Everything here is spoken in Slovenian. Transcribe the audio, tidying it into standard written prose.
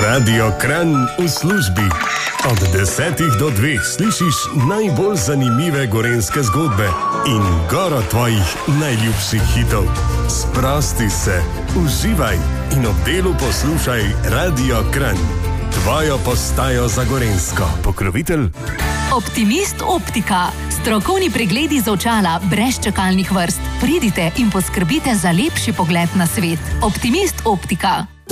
Radio Kranj v službi. Od 10 do 2 slišiš najbolj zanimive gorenjske zgodbe in goro tvojih najljubših hitov. Sprosti se, uživaj in ob delu poslušaj Radio Kranj. Tvojo postajo za gorenjsko. Pokrovitelj Optimist Optika. Strokovni pregledi za očala brez čakalnih vrst. Pridite in poskrbite za lepši pogled na svet. Optimist Optika.